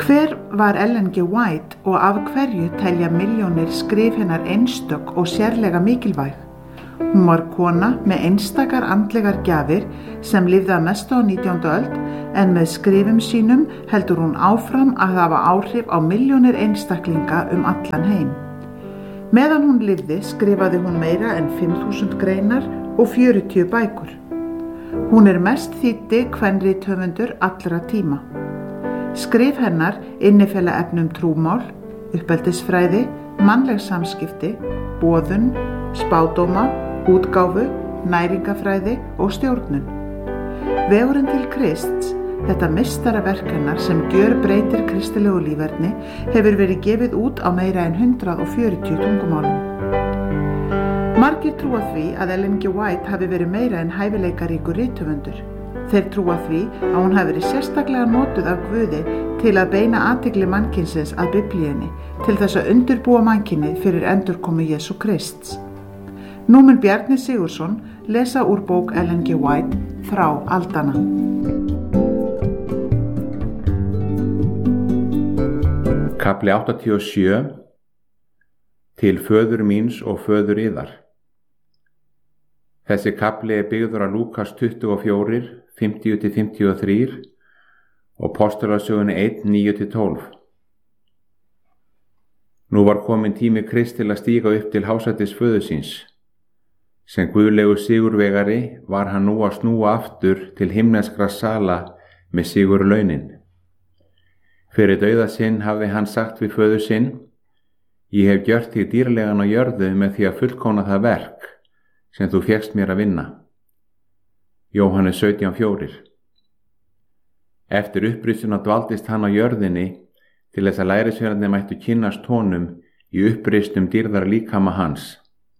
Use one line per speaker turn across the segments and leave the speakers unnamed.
Hver var Ellen G. White og af hverju telja milljónir skrif hennar einstök og sérlega mikilvæg? Hún var kona með einstakar andlegar gjafir sem lifði að mestu á 19. öld en með skrifum sínum heldur hún áfram að hafa áhrif á milljónir einstaklinga allan heim. Meðan hún lifði skrifaði hún meira en 5.000 greinar og 40 bækur. Hún mest þýddi kvenrithöfundur allra tíma. Skrif hennar innifela efnum trúmál, uppeldisfræði, mannleg samskipti, boðun, spádóma, útgáfu, næringafræði og stjórnun. Vegurinn til Krists, þetta meistaraverk hennar sem gjörbreytir kristilegu líferni, hefur verið gefið út á meira en 140 tungumálum. Margir trúa því að Ellen G. White hafi verið meira en hæfileikaríkur rithöfundur. Þeir trúa því að hún hafi verið sérstaklega notuð af Guði til að beina athygli mannkynsins að Biblíunni, til þess að undirbúa mannkynið fyrir endurkomu Jesú Krists. Nú mun Bjarni Sigurðsson lesa úr bók Ellen G. White, Þrá aldanna.
Kafli 87. Til föður míns og föður yðar. Þessi kafli byggður á Lúkas 24, 50-53 og Postulasögunni 1, 9-12. Nú var komin tími Krist til að stíga upp til hásætis föður síns. Sem guðlegu sigurvegari var hann nú að snúa aftur til himneskra sala með sigurlaunin. Fyrir dauða sinn hafði hann sagt við föður sinn: Ég hef gjört þig dýrlegan á jörðu með því að fullkomna það verk sem þú fékkst mér að vinna. Jóhannes 17:4. Eftir uppristuna dvaldist hann á jörðinni til þess að lærisveinarnir mættu kynnast honum í uppristum dýrðar líkama hans.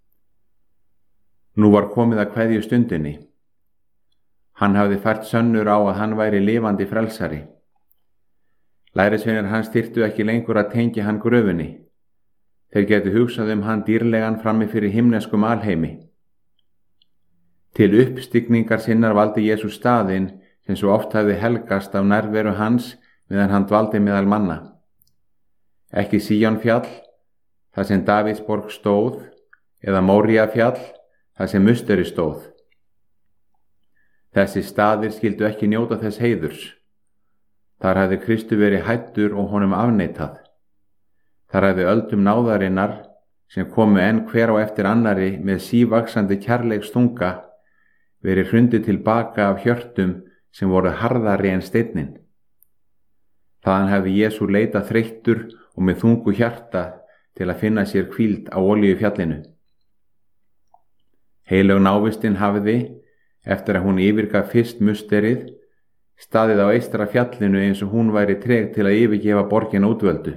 Nú var komið að kveðju stundinni. Hann hafði fært sönnur á að hann væri lifandi frelsari. Lærisveinar hans þyrftu ekki lengur að tengja hann gröfunni. Þeir getu hugsað hann dýrlegan frammi fyrir himneskum alheimi. Til uppstigningar sinnar valdi Jesús staðinn sem svo oft hafði helgast af nærveru hans meðan hann dvaldi meðal manna. Ekki Síónfjall, þar sem Davíðsborg stóð, eða Móríafjall, þar sem musteri stóð. Þessi staðir skildu ekki njóta þess heiðurs. Þar hafði Kristu verið hæddur og honum afneitað. Þar hafði öldum náðarinnar, sem komu enn hver á eftir annari með sívaxandi kærleikstunga, verið hrundið tilbaka af hjörtum sem voru harðari en steinninn. Þaðan hafði Jesú leitað þreyttur og með þungu hjarta til að finna sér hvíld á Olíufjallinu. Heilög návistinn hafði, eftir að hún yfirgaf fyrst musterið, staðið á eystra fjallinu eins og hún væri treg til að yfirgefa borgina útvöldu.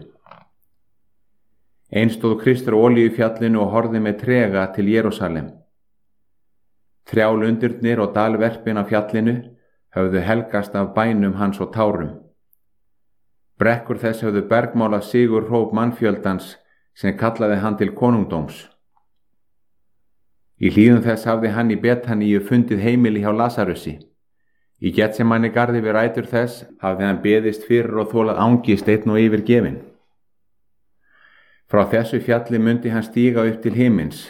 Eins stóð Kristur á Olíufjallinu og horfði með trega til Jerúsalem. Trjálundurnir og dalverpin á fjallinu höfðu helgast af bænum hans og tárum. Brekkur þess höfðu bergmálað sigur hróp mannfjöldans sem kallaði hann til konungdóms. Í hlíðum þess hafði hann í Betaníu fundið heimili hjá Lasarusi. Í Getsemanni garði við rætur þess hafði hann beðist fyrir og þolað angist einn og yfirgefinn. Frá þessu fjalli mundi hann stíga upp til himins.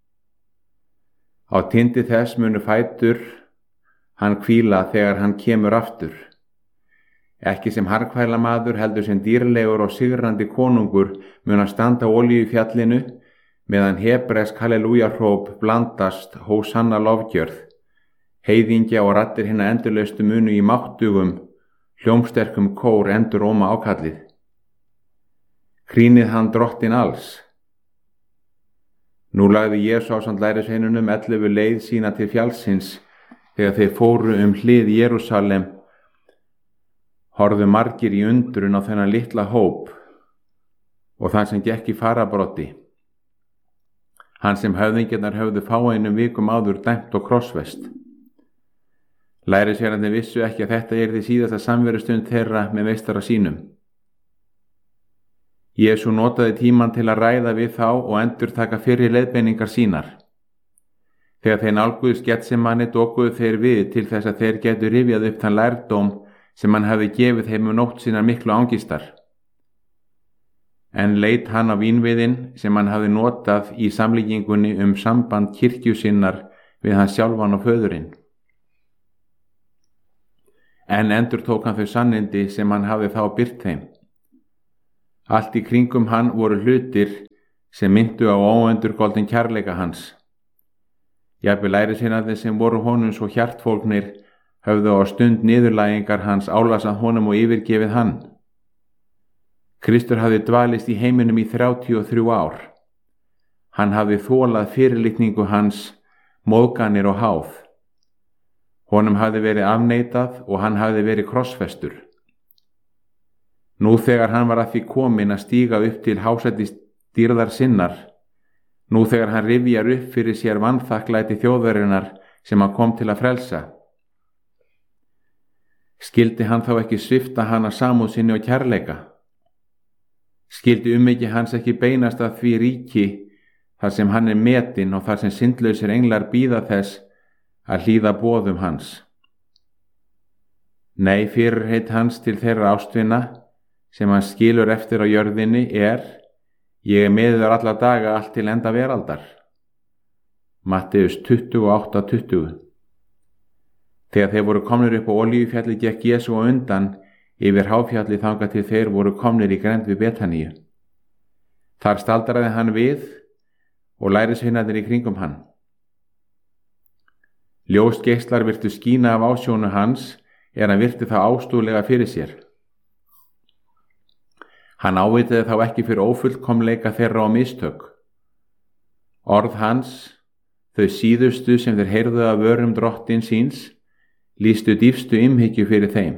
Á tindi þess munu fætur hann hvíla þegar hann kemur aftur. Ekki sem harkvælamaður heldur sem dýrlegur og sigrandi konungur mun að standa á Olíufjallinu meðan hebresk halleluja-hróp blandast hósanna lofgjörð. Heiðingja og raddir hinna endurlaustu munu í máttugum, hljómsterkum kór enduróma ákallið. Krýnið hann drottinn alls. Nú lagði Jesú ásamt lærisveinunum 11 leið sína til fjallsins. Þegar þeir fóru hlið Jerúsalem, horfðu margir í undrun á þennan litla hóp og þann sem gekk í farabroddi. Hann sem höfðingjarnar höfðu fáeinum vikum áður dæmt og krossfest. Lærisveinarnir vissu ekki að þetta yrði síðasta samverustund þeirra með meistara sínum. Jesú notaði tímann til að ræða við þá og endurtaka fyrri leiðbeiningar sínar. Þegar þeir nálguðust Getsemanni dokuðu þeir við til þess að þeir getu rifjað upp þann lærdóm sem hann hafi gefið þeim nótt sínar miklu angistar. en leit hann á vínviðinn sem hann hafði notað í samlíkingunni samband kirkju sinnar við hann sjálfan og föðurinn. En endurtók hann þau sannindi sem hann hafði þá birt þeim. Allt í kringum hann voru hlutir sem myndu á óendurgoldin kærleika hans. Jafnvel lærisveinarnir sem voru honum svo hjartfólgnir höfðu á stund niðurlægingar hans álasað honum og yfirgefið hann. Kristur hafði dvalist í heiminum í 33 ár. Hann hafði þolað fyrirlitningu hans, móðganir og háð. Honum hafði verið afneitað og hann hafði verið krossfestur. Nú þegar hann var að því kominn að stíga upp til hásætis dýrðar sinnar, nú þegar hann rifjar upp fyrir sér vanþakklæti þjóðarinnar sem hann kom til að frelsa, skyldi hann þá ekki svipta hana samúð sinni og kærleika? Skyldi umhyggja hans ekki beinast að því ríki þar sem hann er metinn og þar sem syndlausir englar bíða þess að hlýða boðum hans? Nei, fyrirheit hans til þeirra ástvina sem hann skilur eftir á jörðinni ég er með þér alla daga allt til enda veraldar. Matteus 28:20. Þegar þeir voru komnir upp á Olíufjalli gekk Jesú á undan yfir háfjalli þangað til þeir voru komnir í grennd við Betaníu. Þar staldraði hann við og lærisveinarnir í kringum hann. Ljósgeislar virtu skína af ásjónu hans hann virti það ástúðlega fyrir sér. Hann ávitaði þá ekki fyrir ófullkomleika þeirra og mistök. Orð hans, þau síðustu sem þeir heyrðu af vörum drottins síns, lýstu dýpstu umhyggju fyrir þeim.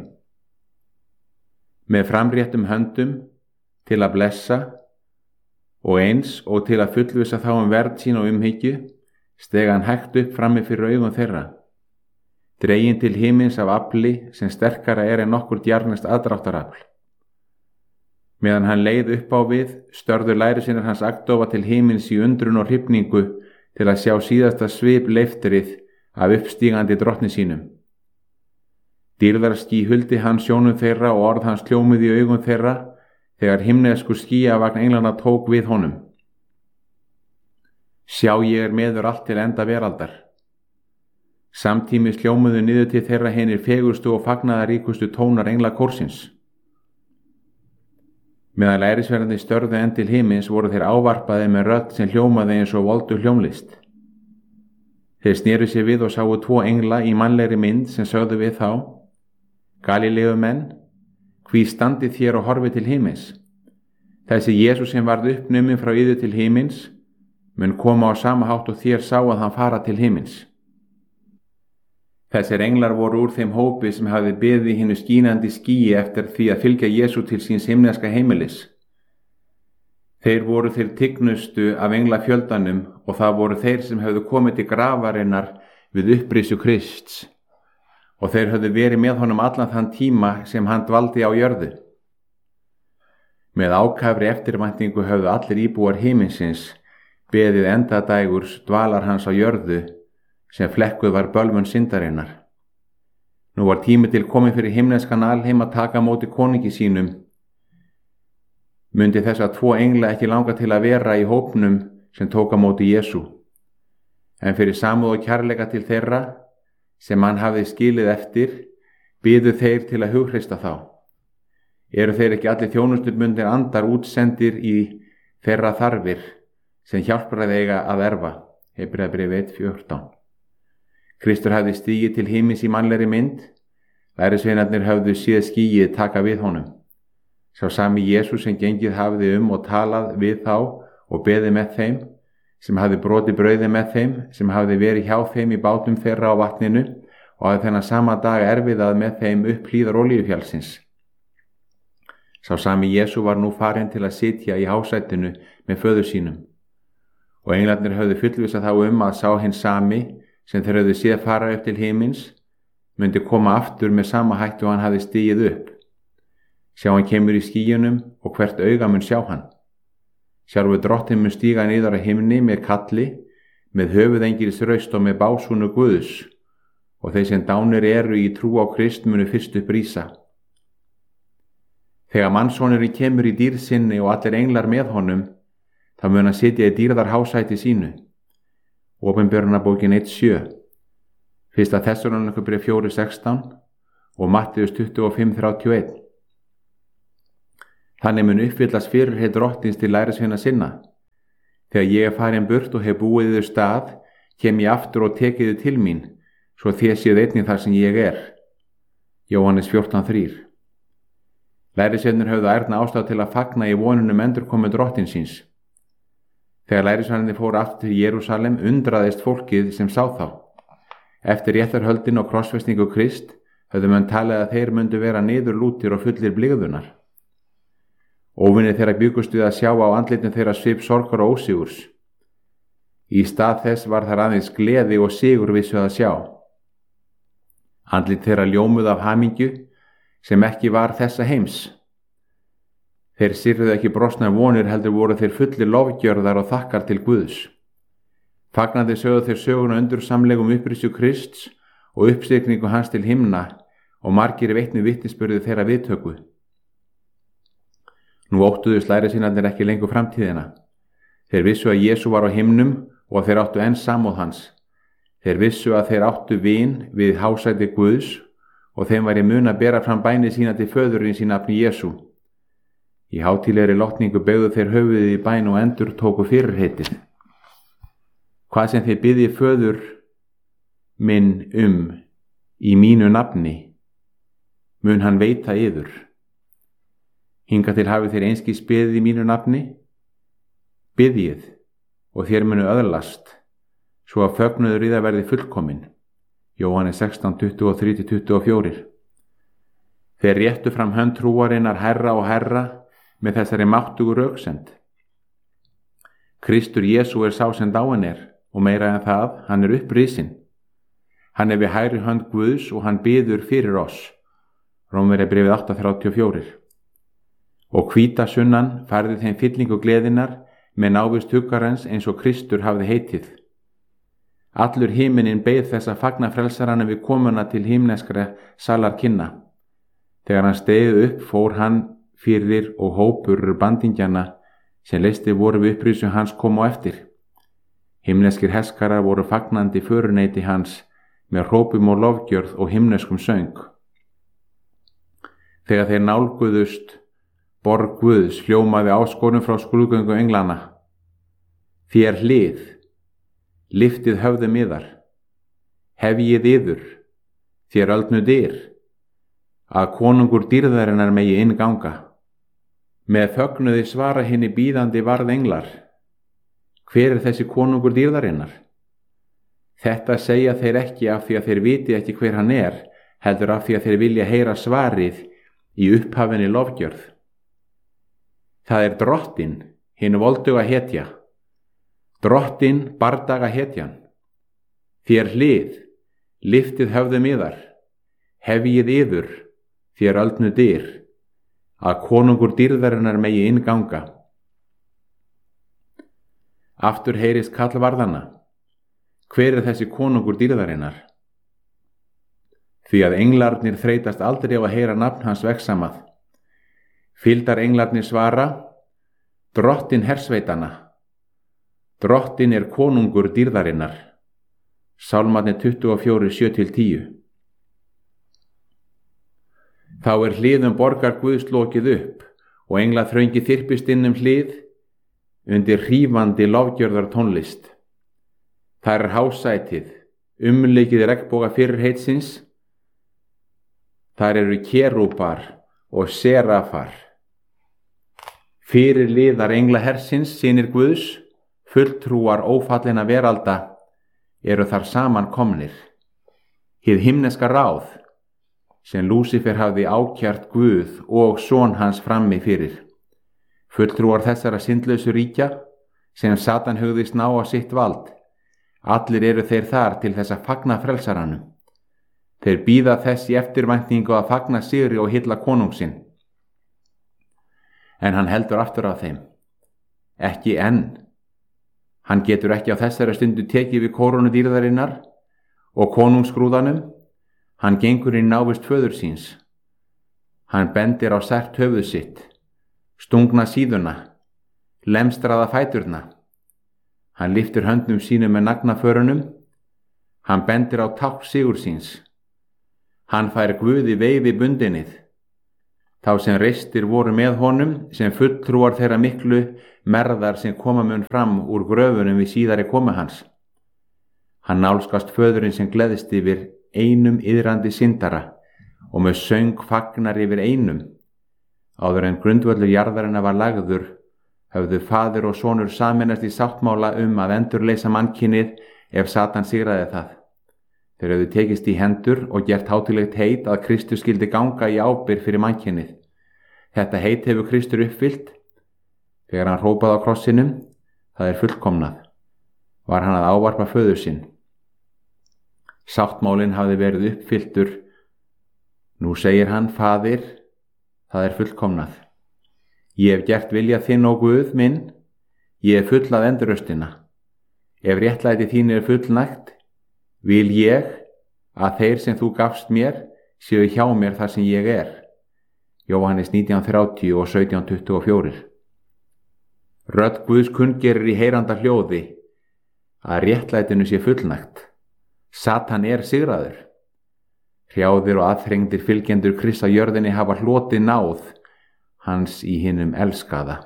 Með framréttum höndum til að blessa og eins og til að fullvissa þá verð sín og umhyggju, steg hann hægt upp frammi fyrir augum þeirra, dreginn til himins af afli sem sterkara en nokkur djarnest aðdráttarafl. Meðan hann leið upp á við, störðu lærisveinar hans agndofa til himins í undrun og hrifningu til að sjá síðasta svip leiftrið af uppstígandi drottni sínum. Dýrðarský huldi hans sjónum þeirra og orð hans hljómuðu í augum þeirra þegar himnesku skýjavagn englana tók við honum. Sjá, ég er með þér allt til enda veraldar. Samtímis hljómuðu niður til þeirra hinir fegurstu og fagnaðaríkustu tónar englakórsins. Meðan lærisveinarnir störðu enn til himins voru þeir ávarpaði með rödd sem hljómaði eins og voldu hljómlist. Þeir sneru sér við og sáu 2 engla í mannlegri mynd sem sögðu við þá: Galileumenn, hví standið þér og horfið til himins? Þessi Jesús sem varð uppnuminn frá yður til himins mun koma á sama hátt og þér sá að hann fara til himins. Þessir englar voru úr þeim hópi sem hafði beðið hinnu skínandi skýi eftir því að fylgja Jesú til síns himneska heimilis. Þeir voru þeir tignustu af englafjöldanum og það voru þeir sem höfðu komið til grafarinnar við upprisu Krists og þeir höfðu verið með honum allan þann tíma sem hann dvaldi á jörðu. Með ákafri eftirvæntingu höfðu allir íbúar himinsins beðið endadægurs dvalar hans á jörðu sem flekkuð var bölvun syndarinnar. Nú var tími til komið fyrir himneskan alheim að taka móti konungi sínum. Mundi þessa 2 engla ekki langa til að vera í hópnum sem tók á móti Jesú. En fyrir samúð og kærleika til þeirra sem hann hafði skilið eftir, biðu þeir til að hughrista þá. Eru þeir ekki allir þjónustubundnir andar útsendir í þeirra þarfir sem hjálpræði eiga að erfa? Hebreabréf 1:14. Kristur hafði stigið til himins í mannlegri mynd, lærisveinarnir höfðu séð skýið taka við honum. Sá sami Jesús sem gengið hafði og talað við þá og beðið með þeim, sem hafði brotið brauðið með þeim, sem hafði verið hjá þeim í bátum þeirra á vatninu og hafði þennan sama dag erfiðað með þeim upp hlíðar Olíufjallsins. Sá sami Jesú var nú farinn til að sitja í hásætinu með föður sínum og englarnir höfðu fullvissað þá að sá hinn sami sem þeir höfðu séð fara upp til himins myndi koma aftur með sama hættu og hann hafði stigið upp. Sjá, hann kemur í skýjunum og hvert auga mun sjá hann. Sjálfur drottinn mun stíga niður á himni með kalli, með höfuðengils raust og með básúnu Guðs, og þeir sem dánir eru í trú á Krist munu fyrst upp rísa. Þegar mannssonurinn kemur í dýrð sinni og allir englar með honum, þá mun hann sitja í dýrðarhásæti sínu. Opinberunarbókin 1:7, 1. Þessalónikubréf 4:16 og Matteus 25:31. Þannig mun uppfyllast fyrirheit drottins til lærisveina sinna. Þegar ég er farin burt og hef búið yður stað, kem ég aftur og tekið þið til mín, svo þér séð einnig þar sem ég er. Jóhannes 14:3. Lærisveinarnir höfðu ærna ástæðu til að fagna í vonunum endurkomu drottins síns. Þegar lærisveinarnir fóru aftur til Jerúsalem undraðist fólkið sem sá þá. Eftir réttarhöldin og krossfestingu Krist höfðu menn talið að þeir myndu vera niðurlútir og fullir blygðunar. Óvinir þeirra bjuggust við að sjá á andlitum þeirra svip sorgar og ósigurs. Í stað þess var þar aðeins gleði og sigurvissu að sjá. Andlit þeirra ljómuð af hamingju sem ekki var þessa heims. Þeir syrfuðu ekki brostnar vonir, heldur voru þeir fullir lofgjörðar og þakkar til Guðs. Fagnandi sögðu þeir söguna undursamlegum upprissu Krists og uppstigningu hans til himna og margir veitnu vitnisburði þeirra viðtöku. Nú óttuðust lærisveinarnir ekki lengur framtíðina. Þeir vissu að Jesú var á himnum og að þeir áttu enn samúð hans. Þeir vissu að þeir áttu vin við hásæti Guðs og þeim væri mun að bera fram bænir sína til föðurins í nafni Jesú. Í hátíðlegri lotningu beygðu þeir höfuðið í bæn og endur tóku fyrirheitið. Hvað sem þið biðji föður minn í mínu nafni, mun hann veita yður. Hingað til hafið þeir einskis beðið í mínu nafni, biðjið og þér munu öðlast, svo að fögnuður í það verði fullkomin. Jóhannes 16:23-24. Þeir réttu fram hönd trúarinnar herra og herra með þessari máttugu röksemd. Kristur Jesú er sá sem dáinn er, og meira en það, hann er upprisinn. Hann er við hægri hönd Guðs og hann biður fyrir oss. Rómverjabréfið 8:34. Og hvíta sunnan færði þeim fyllingu gleðinnar með návist huggarens eins og Kristur hafði heitið. Allur himinin beið þess að fagna frelsaranum við komuna til himneskra salarkinna. Þegar hann steig upp fór hann fyrir og hópur bandingjana sem leisti voru við upprísu hans kom á eftir. Himneskir herskarar voru fagnandi föruneyti hans með hrópum og lofgjörð og himneskum söng. Þegar þeir nálguðust borg Guðs hljómaði áskorun frá skrúðgöngu englana. Þér hlið, liftið höfðum yðar, hefjið yður, þér öldnu dyr, að konungur dýrðarinnar megi inn ganga. Með fögnuði svara hinni bíðandi varð englar. Hver er þessi konungur dýrðarinnar? Þetta segja þeir ekki af því að þeir viti ekki hver hann er, heldur af því að þeir vilja heyra svarið í upphafinni lofgjörð. Það er Drottinn, hinn volduga hetja, Drottinn bardaga hetjan. Þér hlið, liftið höfðum yðar, hefjið yður, þér öldnu dyr, að konungur dýrðarinnar megi inn ganga. Aftur heyrist kall varðanna. Hver er þessi konungur dýrðarinnar? Því að englarnir þreytast aldrei á að heyra nafn hans vegsamað. Fylgdar englarnir svara, Drottinn hersveitana. Drottinn er konungur dýrðarinnar. Sálmarnir 24, 7-10. Þá er hliðum borgar Guðs lokið upp og engla þröngi þyrpist inn hlið undir hrífandi lofgjörðar tónlist. Það er hásætið, umleikið regnboga fyrirheitsins. Þar eru kerúbar og serafar. Fyrir liðar engla hersins, synir Guðs, fulltrúar ófallina veralda, eru þar saman komnir. Hið himneska ráð, sem Lúsifer hafði ákjart Guð og son hans frammi fyrir. Fulltrúar þessara syndlausu ríkja, sem Satan hugðist ná á sitt vald. Allir eru þeir þar til þess að fagna frelsaranum. Þeir bíða þess í eftirvæntingu að fagna sigri og hylla konungsinn. En hann heldur aftur á þeim. Ekki enn. Hann getur ekki á þessari stundu tekið við kórónu dýrðarinnar og konungsgrúðanum. Hann gengur í návist föður síns. Hann bendir á sært höfuð sitt, stungna síðuna, lemstraða fæturna. Hann lyftir höndum sínum með nagnaförunum. Hann bendir á tákn sigur síns. Hann fær Guði veifi bundinið. Þá sem reistir voru með honum, sem fulltrúar þeirra miklu merðar sem koma mun fram úr gröfunum við síðari komu hans. Hann nálskast föðurinn sem gleðst yfir einum iðrandi syndara og með söng fagnar yfir einum. Áður en grundvöllur jarðarinnar var lagður, höfðu faðir og sonur sameinast í sáttmála að endurleysa mannkynið ef Satan sigraði það. Þeir höfðu tekist í hendur og gert hátíðlegt heit að Kristur skyldi ganga í ábyrgð fyrir mannkynið. Þetta heit hefur Kristur uppfyllt. Þegar hann hrópaði á krossinum, það er fullkomnað, var hann að ávarpa föður sinn. Sáttmálinn hafði verið uppfylltur. Nú segir hann, Faðir, það er fullkomnað. Ég hef gert vilja þinn og Guð minn, ég hef fullað endurröstina. Ef réttlæti þín er fullnægt, vil ég að þeir sem þú gafst mér séu hjá mér þar sem ég er. Jóhannes 19:30 og 17:24. Rödd Guðs kunngerir í heyranda hljóði að réttlætinu sé fullnægt. Satan er sigraður. Hrjáðir og aðþrengdir fylgjendur Krists á jörðinni hafa hlotið náð hans í hinum elskaða.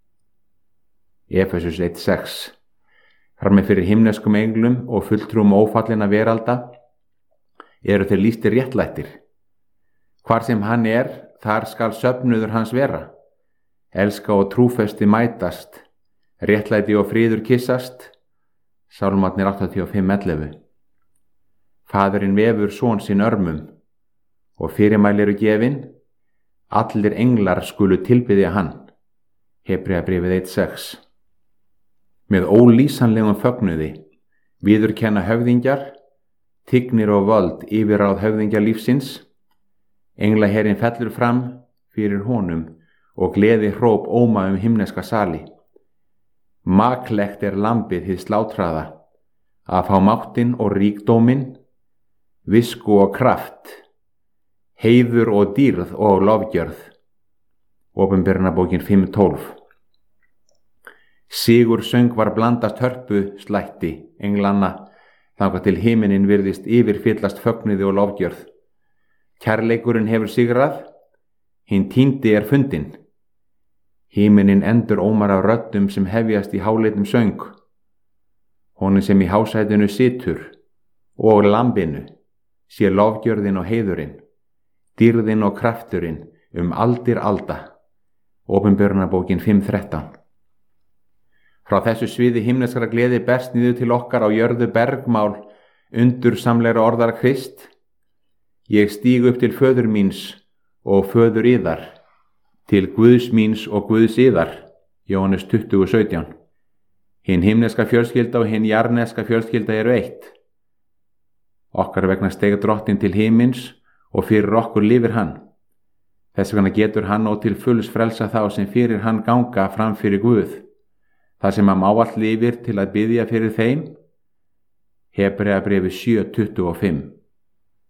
Efesus 1:6. Frammi fyrir himneskum englum og fulltrúum ófallinna veralda eru þeir lýstir réttlættir. Hvar sem hann er, þar skal söfnuður hans vera. Elska og trúfesti mætast, réttlæti og friður kissast. Sálmarnir 85:11. Faðurinn vefur son sinn örmum og fyrirmæli eru gefin. Allir englar skulu tilbiðja hann. Hebreabréfið 1:6. Með ólýsanlegum fögnuði viðurkenna höfðingjar, tignir og völd yfirráð höfðingja lífsins. Englaherinn fellur fram fyrir honum og gleði hróp óma himneska sali. Maklegt er lambið hið slátraða, að fá máttinn og ríkdóminn, visku og kraft, heiður og dýrð og lofgjörð. Opinberunarbókin 5:12. Sigur söng var blandast hörpu slætti englanna, þangað til himinin virðist yfirfyllast fögnuði og lofgjörð. Kærleikurinn hefur sigrað, hinn týndi er fundinn. Himinin endur ómar af röddum sem hefjast í háleitum söng. Honum sem í hásætinu situr og lambinu sé lofgjörðin og heiðurinn, dýrðin og krafturinn aldir alda. Opinberunarbókin 5:13. Frá þessu sviði himneskra gleði berst niður til okkar á jörðu bergmál undursamlegra orðar Krist. Ég stíg upp til föður míns og föður yðar, til Guðs míns og Guðs yðar. Jóhannes 20:17. Hinn himneska fjölskylda og hinn jarneska fjölskylda eru eitt. Okkar vegna steig drottinn til himins og fyrir okkur lifir hann. Þess vegna getur hann og til fulls frelsa þá sem fyrir hann ganga fram fyrir Guð. Það sem hann ávallt lifir til að biðja fyrir þeim. Hebreabréfið 7:25.